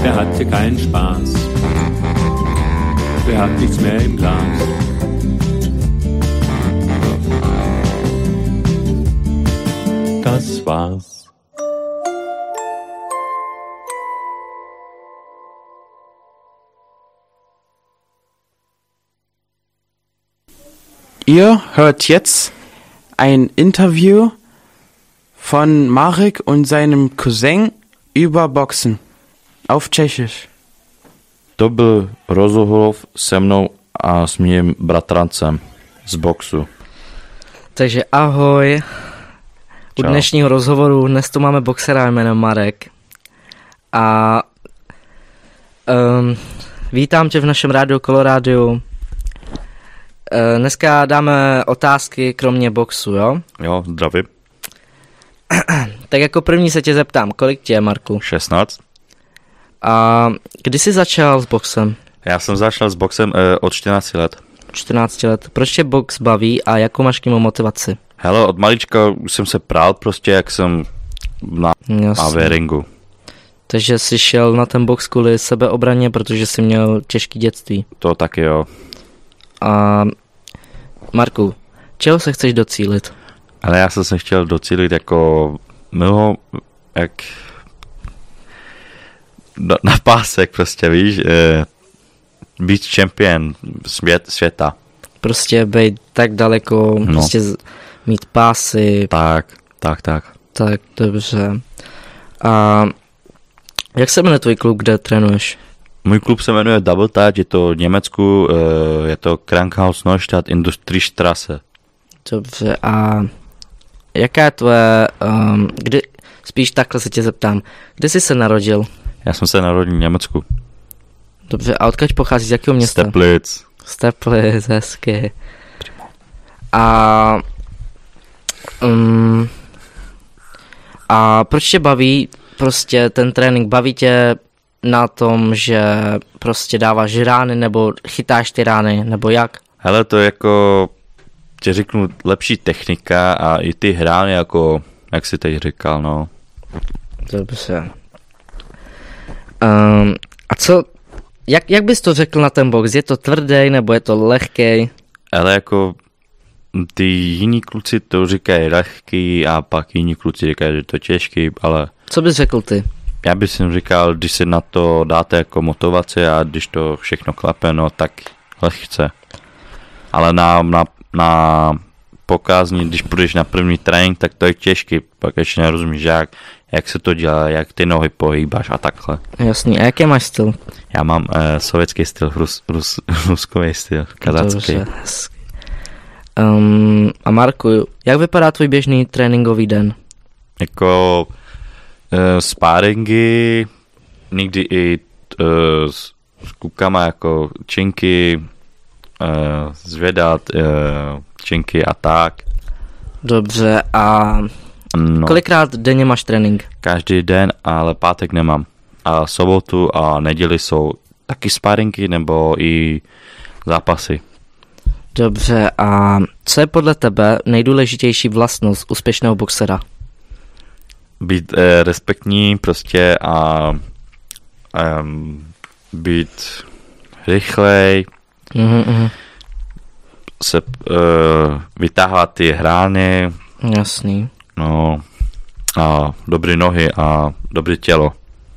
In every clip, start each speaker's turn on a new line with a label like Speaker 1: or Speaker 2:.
Speaker 1: hatte keinen Spaß. Er hat nichts mehr im Glas. Das war's.
Speaker 2: Ihr hört jetzt ein Interview von Marek und seinem Cousin über Boxen auf Češiš.
Speaker 3: To byl rozhovor se mnou a s mým bratrancem z boxu.
Speaker 4: Takže ahoj. U dnešního rozhovoru dnes tu máme boxera jménem Marek. A vítám tě v našem rádiu Kolorádiu. Dneska dáme otázky kromě boxu, jo?
Speaker 3: Jo, zdravím.
Speaker 4: Tak jako první se tě zeptám, kolik tě je, Marku?
Speaker 3: 16.
Speaker 4: A kdy jsi začal s boxem?
Speaker 3: Já jsem začal s boxem od 14 let.
Speaker 4: 14 let. Proč tě box baví a jakou máš k němu motivaci?
Speaker 3: Hele, od malička už jsem se prál prostě, jak jsem na ringu.
Speaker 4: Takže jsi šel na ten box kvůli sebeobraně, protože jsi měl těžký dětství.
Speaker 3: To taky jo.
Speaker 4: A Marku, čeho se chceš docílit?
Speaker 3: Ale já jsem se chtěl docílit jako jak na pásek prostě, víš, být champion světa.
Speaker 4: Prostě být tak daleko, prostě mít pásy.
Speaker 3: Tak.
Speaker 4: Tak, dobře. A jak se jmenuje tvůj klub, kde trénuješ?
Speaker 3: Můj klub se jmenuje Double Touch, je to v Německu, je to Krankenhaus Neustadt Industriestrasse.
Speaker 4: Dobře, a jaká je tvoje, spíš takhle se tě zeptám, kde jsi se narodil?
Speaker 3: Já jsem se narodil v Německu.
Speaker 4: Dobře, a odkud pocházíš, z jakého města? Steplic, hezky. A proč tě baví prostě ten trénink? Baví tě na tom, že prostě dáváš rány, nebo chytáš ty rány, nebo jak?
Speaker 3: Hele, to je jako, tě řeknu, lepší technika a i ty hrány, jako, jak jsi teď říkal, no.
Speaker 4: Dobře. A co, jak bys to řekl na ten box? Je to tvrdý, nebo je to lehký?
Speaker 3: Ale jako, ty jiní kluci to říkají lehký a pak jiní kluci říkají, že to je těžký, ale... Co
Speaker 4: bys řekl ty?
Speaker 3: Já bych říkal, když si na to dáte jako motivaci a když to všechno klape, no tak lehce. Ale na pokázní, když půjdeš na první trénink, tak to je těžký, pak ještě nerozumíš, jak se to dělá, jak ty nohy pohýbáš a takhle.
Speaker 4: Jasný, a jaký máš styl?
Speaker 3: Já mám sovětský styl, ruskový styl, kazacký.
Speaker 4: Dobře. A Marku, jak vypadá tvůj běžný tréninkový den?
Speaker 3: Jako sparingy, někdy i s klukama jako činky, zvědat činky a tak.
Speaker 4: Dobře, a kolikrát denně máš trénink?
Speaker 3: Každý den, ale pátek nemám. A sobotu a neděli jsou taky sparingy nebo i zápasy.
Speaker 4: Dobře, a co je podle tebe nejdůležitější vlastnost úspěšného boxera?
Speaker 3: Být respektní prostě a být rychlej, se vytáhovat ty hrány.
Speaker 4: Jasný.
Speaker 3: No a dobré nohy a dobré tělo.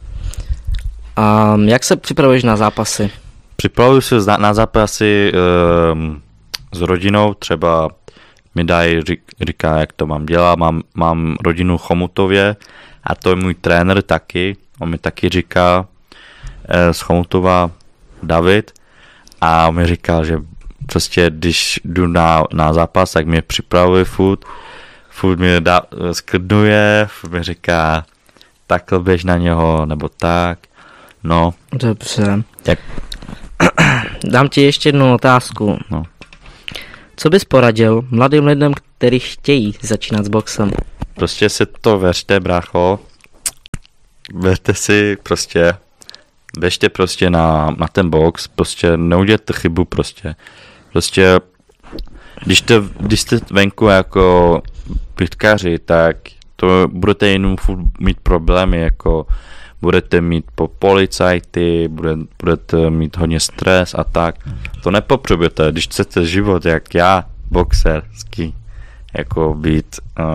Speaker 4: A jak se připravuješ na zápasy?
Speaker 3: Připravuju se na zápasy s rodinou, třeba mi dají, říká, jak to mám dělat, mám rodinu v Chomutově a to je můj trenér taky, on mi taky říká z Chomutova David a on mi říkal, že prostě když jdu na zápas, tak mě připravuje furt mě sklidňuje, furt mi říká takhle běž na něho, nebo tak, no.
Speaker 4: Dobře. Dám ti ještě jednu otázku.
Speaker 3: No.
Speaker 4: Co bys poradil mladým lidem, kteří chtějí začínat s boxem?
Speaker 3: Prostě si to věřte, brácho. Věřte si prostě. Běžte prostě na ten box. Prostě neudělejte chybu prostě. Prostě když jste venku jako pitkaři, tak to budete jenom mít problémy, jako budete mít po policajty, budete mít hodně stres a tak. To nepotřebujete, když chcete život jak já, boxerský, jako být,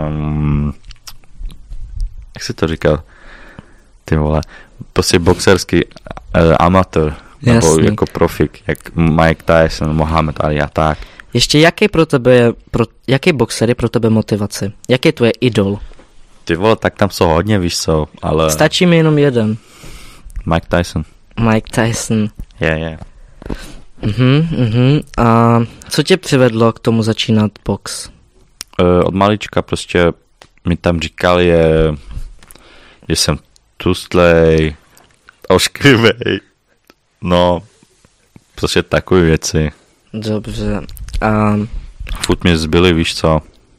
Speaker 3: jak se to říká, ty vole, prostě boxerský amatér, nebo jako profik, jak Mike Tyson, Mohamed Ali a tak.
Speaker 4: Ještě jaký boxer je pro tebe motivace? Jaký je tvoje idol?
Speaker 3: Ty vole, tak tam jsou hodně, víš co, ale...
Speaker 4: Stačí mi jenom jeden.
Speaker 3: Mike Tyson.
Speaker 4: Mike Tyson.
Speaker 3: Je.
Speaker 4: A co tě přivedlo k tomu začínat box?
Speaker 3: Od malička prostě mi tam říkali, že jsem tustlej, ošklivej, no, prostě takové věci.
Speaker 4: Dobře.
Speaker 3: Furt mě zbyli, víš co.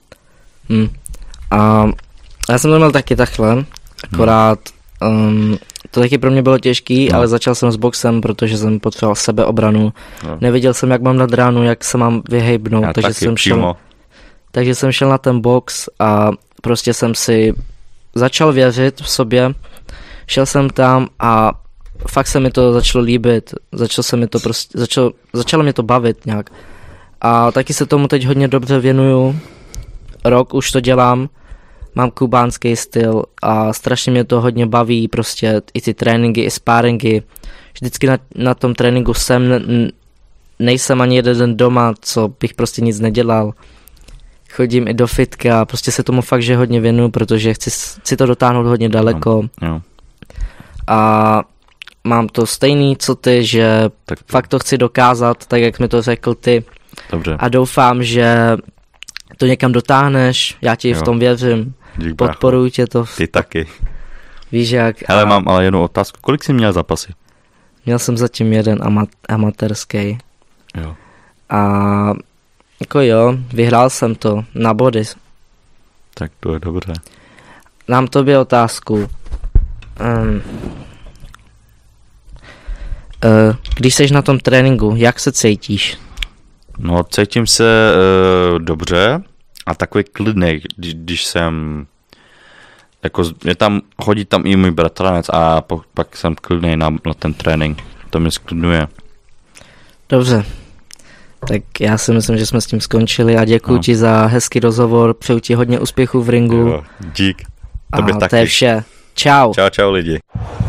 Speaker 4: A já jsem to měl taky takhle, akorát to taky pro mě bylo těžký, ale začal jsem s boxem, protože jsem potřeboval sebeobranu. Nevěděl jsem, jak mám dát ránu, jak se mám vyhejbnout, takže jsem šel na ten box a prostě jsem si začal věřit v sobě. Šel jsem tam a fakt se mi to začalo líbit, začalo mě to bavit nějak. A taky se tomu teď hodně dobře věnuju. Rok už to dělám, mám kubánský styl a strašně mě to hodně baví, prostě i ty tréninky, i sparingy. Vždycky na tom tréninku nejsem ani jeden den doma, co bych prostě nic nedělal. Chodím i do fitka, prostě se tomu fakt, že hodně věnuju, protože chci to dotáhnout hodně daleko.
Speaker 3: Jo.
Speaker 4: A mám to stejný, co ty, že fakt to chci dokázat, tak jak mi to řekl ty.
Speaker 3: Dobře.
Speaker 4: A doufám, že to někam dotáhneš, já ti v tom věřím.
Speaker 3: Dík,
Speaker 4: podporuju tě to.
Speaker 3: Ty taky.
Speaker 4: Víš jak.
Speaker 3: Hele, mám ale jednu otázku. Kolik jsi měl zápasy?
Speaker 4: Měl jsem zatím jeden amatérský.
Speaker 3: Jo.
Speaker 4: A jako jo, vyhrál jsem to na body.
Speaker 3: Tak to je dobře.
Speaker 4: Dám tobě otázku. Když jsi na tom tréninku, jak se cítíš?
Speaker 3: No, cítím se dobře a takový klidnej, když jsem, jako chodí tam i můj bratranec a pak jsem klidnej na ten trénink. To mě sklidňuje.
Speaker 4: Dobře. Tak já si myslím, že jsme s tím skončili a děkuji ti za hezký rozhovor, přeju ti hodně úspěchů v ringu.
Speaker 3: Jo, dík. Tobě taky.
Speaker 4: To je vše. Čau.
Speaker 3: Čau lidi.